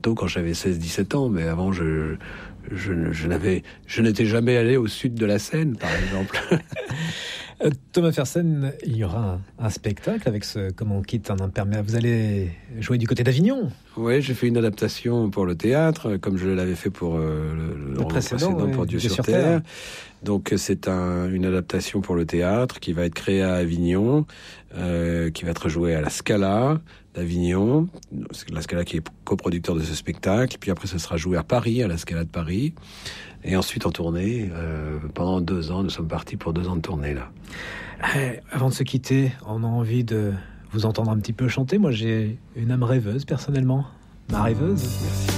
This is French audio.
tôt quand j'avais 16-17 ans, mais avant je n'étais jamais allé au sud de la Seine, par exemple. Thomas Fersen, il y aura un spectacle avec ce Comment on quitte un imperméable. Vous allez jouer du côté d'Avignon. Oui, j'ai fait une adaptation pour le théâtre, comme je l'avais fait pour le roman précédent pour Dieu sur Terre. Donc c'est une adaptation pour le théâtre qui va être créée à Avignon, qui va être jouée à la Scala d'Avignon. C'est la Scala qui est coproducteur de ce spectacle. Puis après, ça sera joué à Paris, à la Scala de Paris. Et ensuite en tournée, pendant 2 ans, nous sommes partis pour 2 ans de tournée là. Avant de se quitter, on a envie de vous entendre un petit peu chanter. Moi, j'ai une âme rêveuse personnellement. Ma rêveuse. Merci.